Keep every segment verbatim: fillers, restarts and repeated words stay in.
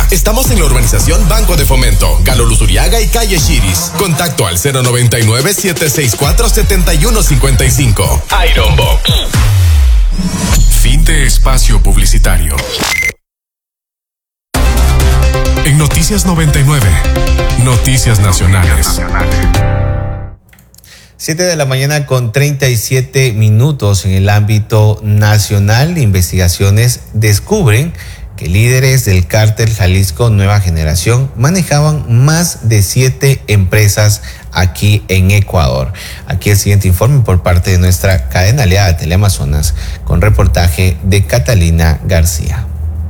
Estamos en la urbanización Banco de Fomento, Galo Luzuriaga y Calle Chiris. Contacto al cero noventa y nueve, siete seis cuatro, siete uno cinco cinco. Iron Box. Fin de espacio publicitario. En Noticias noventa y nueve, Noticias Nacionales. siete de la mañana con treinta y siete minutos. En el ámbito nacional, investigaciones descubren que líderes del cártel Jalisco Nueva Generación manejaban más de siete empresas aquí en Ecuador. Aquí el siguiente informe por parte de nuestra cadena aliada Teleamazonas, con reportaje de Catalina García.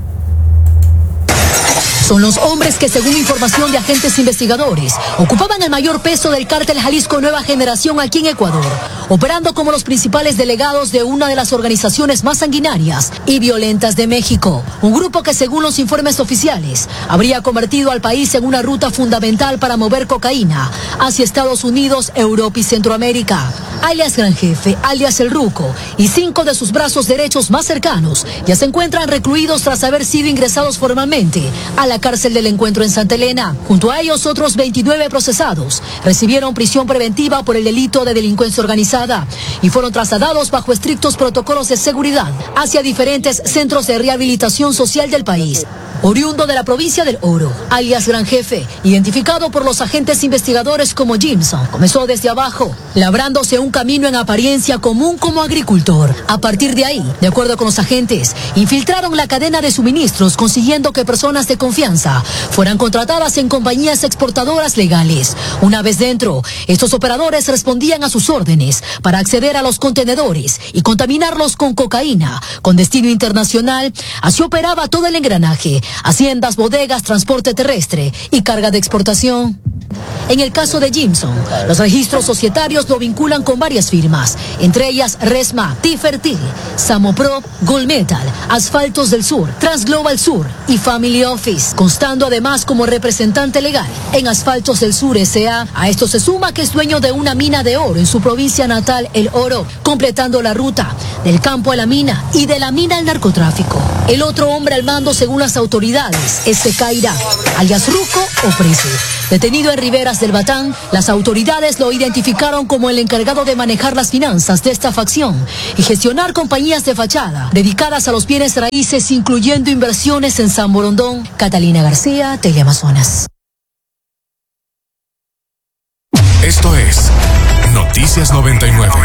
Son los hombres que, según información de agentes investigadores, ocupaban el mayor peso del cártel Jalisco Nueva Generación aquí en Ecuador, operando como los principales delegados de una de las organizaciones más sanguinarias y violentas de México. Un grupo que, según los informes oficiales, habría convertido al país en una ruta fundamental para mover cocaína hacia Estados Unidos, Europa y Centroamérica. Alias Gran Jefe, alias El Ruco, y cinco de sus brazos derechos más cercanos ya se encuentran recluidos tras haber sido ingresados formalmente a la cárcel del Encuentro en Santa Elena. Junto a ellos, otros veintinueve procesados recibieron prisión preventiva por el delito de delincuencia organizada y fueron trasladados bajo estrictos protocolos de seguridad hacia diferentes centros de rehabilitación social del país. Oriundo de la provincia del Oro, alias Gran Jefe, identificado por los agentes investigadores como Jimson, comenzó desde abajo, labrándose un camino en apariencia común como agricultor. A partir de ahí, de acuerdo con los agentes, infiltraron la cadena de suministros, consiguiendo que personas de confianza fueran contratadas en compañías exportadoras legales. Una vez dentro, estos operadores respondían a sus órdenes para acceder a los contenedores y contaminarlos con cocaína, con destino internacional. Así operaba todo el engranaje: haciendas, bodegas, transporte terrestre y carga de exportación. En el caso de Jimson, los registros societarios lo vinculan con varias firmas, entre ellas Resma, Tifertil, Samopro, Gold Metal, Asfaltos del Sur, Transglobal Sur y Family Office, constando además como representante legal en Asfaltos del Sur S A A esto se suma que es dueño de una mina de oro en su provincia natal, El Oro, completando la ruta del campo a la mina y de la mina al narcotráfico. El otro hombre al mando, según las autoridades, es Secaira, alias Ruco o Prese. Detenido en Riberas del Batán, las autoridades lo identificaron como el encargado de manejar las finanzas de esta facción y gestionar compañías de fachada dedicadas a los bienes raíces, incluyendo inversiones en San Borondón. Catalina García, Teleamazonas. Esto es Noticias noventa y nueve.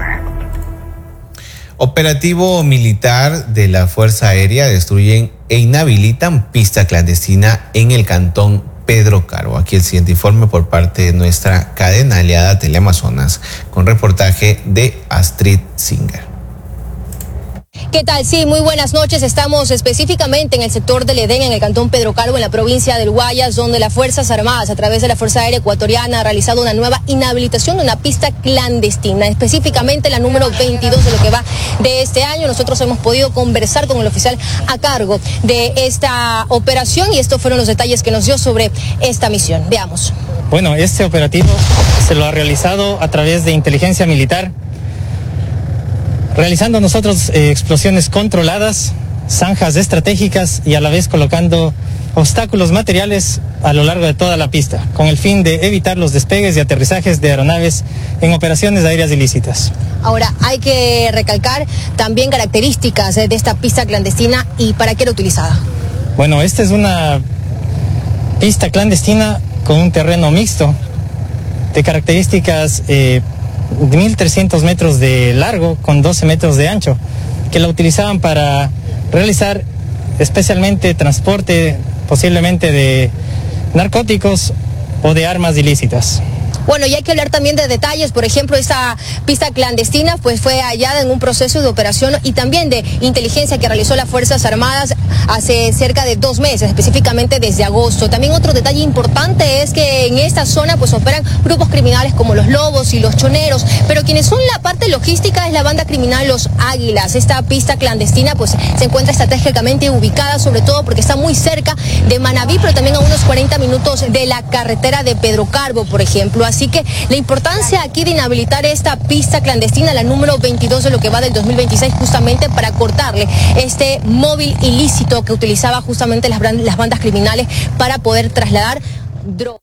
Operativo militar de la Fuerza Aérea destruyen e inhabilitan pista clandestina en el cantón Pedro Caro. Aquí el siguiente informe por parte de nuestra cadena aliada Teleamazonas, con reportaje de Astrid Singer. ¿Qué tal? Sí, muy buenas noches. Estamos específicamente en el sector del Edén, en el cantón Pedro Caro, en la provincia del Guayas, donde las Fuerzas Armadas, a través de la Fuerza Aérea Ecuatoriana, ha realizado una nueva inhabilitación de una pista clandestina, específicamente la número veintidós de lo que va de este año. Nosotros hemos podido conversar con el oficial a cargo de esta operación y estos fueron los detalles que nos dio sobre esta misión. Veamos. Bueno, este operativo se lo ha realizado a través de inteligencia militar, realizando nosotros eh, explosiones controladas, zanjas estratégicas y a la vez colocando obstáculos materiales a lo largo de toda la pista, con el fin de evitar los despegues y aterrizajes de aeronaves en operaciones aéreas ilícitas. Ahora, hay que recalcar también características eh, de esta pista clandestina y para qué era utilizada. Bueno, esta es una pista clandestina con un terreno mixto de características eh, mil trescientos metros de largo con doce metros de ancho, que la utilizaban para realizar especialmente transporte posiblemente de narcóticos o de armas ilícitas. Bueno, y hay que hablar también de detalles. Por ejemplo, esta pista clandestina pues fue hallada en un proceso de operación y también de inteligencia que realizó las Fuerzas Armadas hace cerca de dos meses, específicamente desde agosto. También otro detalle importante es que en esta zona pues operan grupos criminales como los Lobos y los Choneros, pero quienes son la parte logística es la banda criminal Los Águilas. Esta pista clandestina pues se encuentra estratégicamente ubicada, sobre todo porque está muy cerca de Manabí, pero también a unos cuarenta minutos de la carretera de Pedro Carbo, por ejemplo. Así que la importancia aquí de inhabilitar esta pista clandestina, la número veintidós de lo que va del dos mil veintiséis, justamente para cortarle este móvil ilícito que utilizaba justamente las, las bandas criminales para poder trasladar drogas.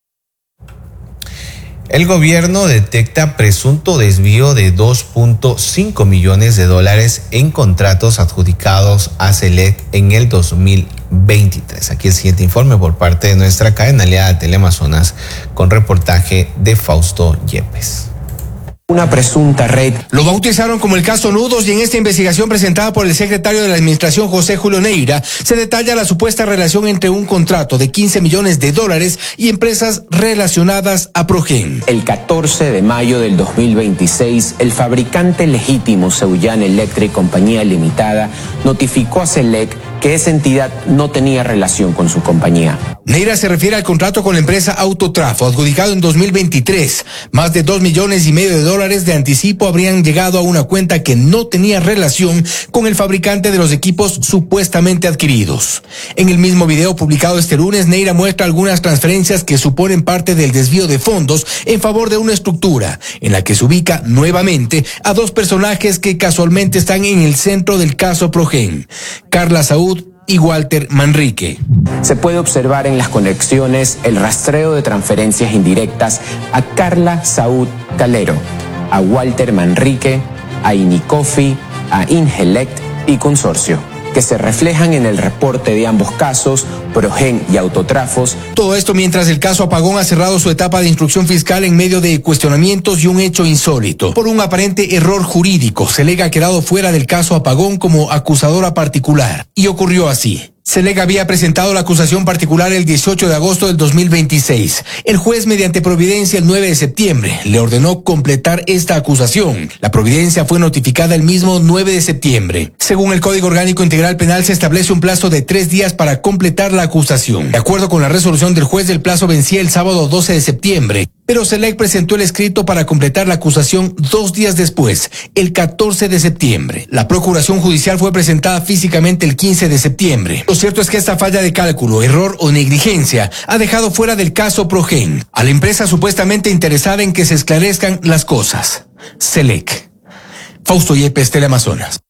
El gobierno detecta presunto desvío de dos punto cinco millones de dólares en contratos adjudicados a Select en el dos mil veintitrés. Aquí el siguiente informe por parte de nuestra cadena aliada Teleamazonas con reportaje de Fausto Yepes. Una presunta red. Lo bautizaron como el caso Nudos y en esta investigación presentada por el secretario de la Administración, José Julio Neira, se detalla la supuesta relación entre un contrato de quince millones de dólares y empresas relacionadas a Progen. El catorce de mayo del dos mil veintiséis, el fabricante legítimo Seuyan Electric Compañía Limitada notificó a Select que esa entidad no tenía relación con su compañía. Neira se refiere al contrato con la empresa Autotrafo, adjudicado en dos mil veintitrés. Más de dos millones y medio de dólares de anticipo habrían llegado a una cuenta que no tenía relación con el fabricante de los equipos supuestamente adquiridos. En el mismo video publicado este lunes, Neira muestra algunas transferencias que suponen parte del desvío de fondos en favor de una estructura, en la que se ubica nuevamente a dos personajes que casualmente están en el centro del caso Progen: Carla Saúd y Walter Manrique. Se puede observar en las conexiones el rastreo de transferencias indirectas a Carla Saúd Calero, a Walter Manrique, a Inicofi, a Ingelect y Consorcio, que se reflejan en el reporte de ambos casos, Progen y Autotrafos. Todo esto mientras el caso Apagón ha cerrado su etapa de instrucción fiscal en medio de cuestionamientos y un hecho insólito. Por un aparente error jurídico, Select ha quedado fuera del caso Apagón como acusadora particular. Y ocurrió así. Select había presentado la acusación particular el dieciocho de agosto del dos mil veintiséis. El juez, mediante providencia el nueve de septiembre, le ordenó completar esta acusación. La providencia fue notificada el mismo nueve de septiembre. Según el Código Orgánico Integral Penal, se establece un plazo de tres días para completar la acusación. De acuerdo con la resolución del juez, el plazo vencía el sábado doce de septiembre. Pero Select presentó el escrito para completar la acusación dos días después, el catorce de septiembre. La procuración judicial fue presentada físicamente el quince de septiembre. Lo cierto es que esta falla de cálculo, error o negligencia ha dejado fuera del caso Progen a la empresa supuestamente interesada en que se esclarezcan las cosas. Select. Fausto Yepes, Teleamazonas.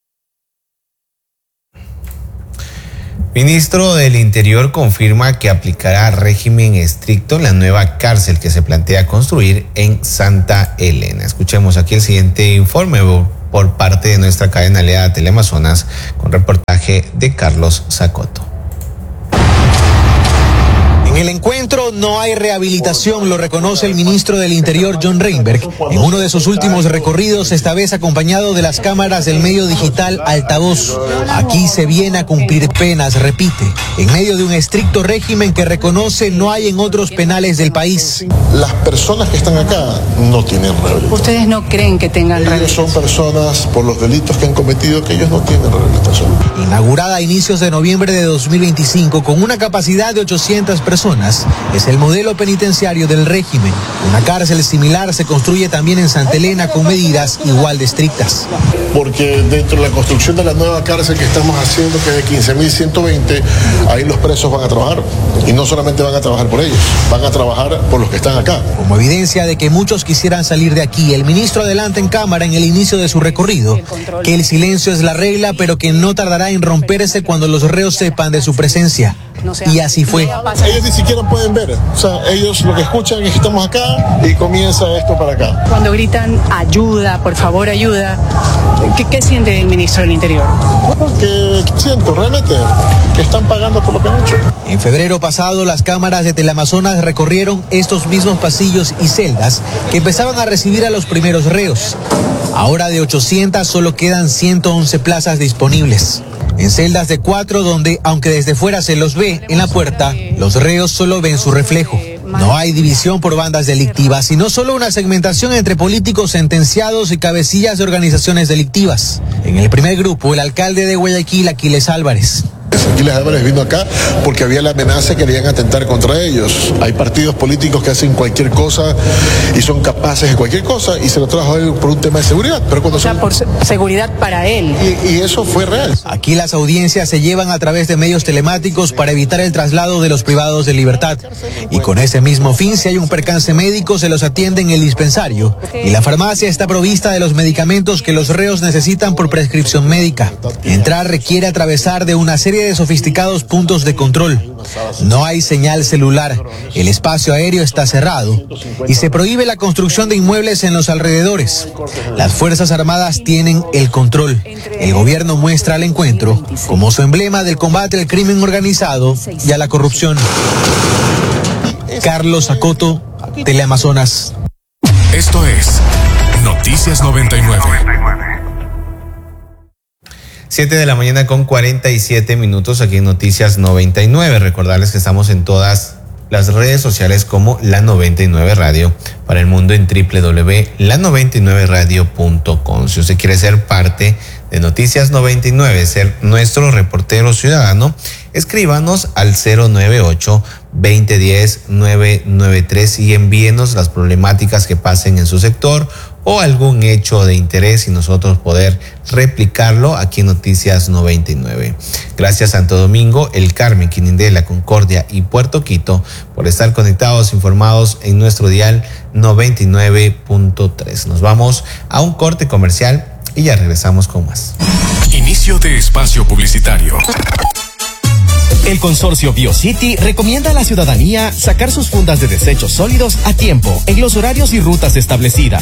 Ministro del Interior confirma que aplicará régimen estricto en la nueva cárcel que se plantea construir en Santa Elena. Escuchemos aquí el siguiente informe por parte de nuestra cadena aliada Teleamazonas con reportaje de Carlos Zacoto. En el encuentro no hay rehabilitación, lo reconoce el ministro del Interior, John Reinberg, en uno de sus últimos recorridos, esta vez acompañado de las cámaras del medio digital Altavoz. Aquí se viene a cumplir penas, repite, en medio de un estricto régimen que reconoce no hay en otros penales del país. Las personas que están acá no tienen rehabilitación. ¿Ustedes no creen que tengan rehabilitación? Ellos son personas, por los delitos que han cometido, que ellos no tienen rehabilitación. Inaugurada a inicios de noviembre de dos mil veinticinco con una capacidad de ochocientas personas, es el modelo penitenciario del régimen. Una cárcel similar se construye también en Santa Elena con medidas igual de estrictas. Porque dentro de la construcción de la nueva cárcel que estamos haciendo, que es de quince mil ciento veinte, ahí los presos van a trabajar. Y no solamente van a trabajar por ellos, van a trabajar por los que están acá. Como evidencia de que muchos quisieran salir de aquí, el ministro adelanta en cámara en el inicio de su recorrido que el silencio es la regla, pero que no tardará en romperse cuando los reos sepan de su presencia. Y así fue. Ellos ni siquiera pueden ver, o sea, ellos lo que escuchan es que estamos acá y comienza esto para acá. Cuando gritan ayuda, por favor ayuda, ¿qué, qué siente el ministro del Interior? Que siento realmente que están pagando por lo que han hecho. En febrero pasado, las cámaras de Teleamazonas recorrieron estos mismos pasillos y celdas que empezaban a recibir a los primeros reos. Ahora de ochocientas solo quedan ciento once plazas disponibles. En celdas de cuatro donde, aunque desde fuera se los ve en la puerta, los reos solo ven su reflejo. No hay división por bandas delictivas, sino solo una segmentación entre políticos sentenciados y cabecillas de organizaciones delictivas. En el primer grupo, el alcalde de Guayaquil, Aquiles Álvarez. Aquiles Álvarez vino acá porque había la amenaza que querían atentar contra ellos. Hay partidos políticos que hacen cualquier cosa y son capaces de cualquier cosa y se lo trajo a él por un tema de seguridad. Pero cuando o sea, son... por se- seguridad para él. Y, y eso fue real. Aquí las audiencias se llevan a través de medios telemáticos para evitar el traslado de los privados de libertad. Y con ese mismo fin, si hay un percance médico, se los atiende en el dispensario. Y la farmacia está provista de los medicamentos que los reos necesitan por prescripción médica. Entrar requiere atravesar de una serie de sofisticados puntos de control. No hay señal celular, el espacio aéreo está cerrado y se prohíbe la construcción de inmuebles en los alrededores. Las Fuerzas Armadas tienen el control. El gobierno muestra al encuentro como su emblema del combate al crimen organizado y a la corrupción. Carlos Acoto, Teleamazonas. Esto es Noticias noventa y nueve. siete de la mañana con cuarenta y siete minutos aquí en Noticias noventa y nueve. Recordarles que estamos en todas las redes sociales como La noventa y nueve Radio, para el mundo en doble u doble u doble u punto la noventa y nueve radio punto com. Si usted quiere ser parte de Noticias noventa y nueve, ser nuestro reportero ciudadano, escríbanos al cero nueve ocho, veinte diez, nueve nueve tres y envíenos las problemáticas que pasen en su sector o algún hecho de interés y nosotros poder replicarlo aquí en Noticias noventa y nueve. Gracias Santo Domingo, El Carmen, Quinindé, Concordia y Puerto Quito por estar conectados, informados en nuestro dial noventa y nueve punto tres. Nos vamos a un corte comercial y ya regresamos con más. Inicio de espacio publicitario. El consorcio BioCity recomienda a la ciudadanía sacar sus fundas de desechos sólidos a tiempo en los horarios y rutas establecidas.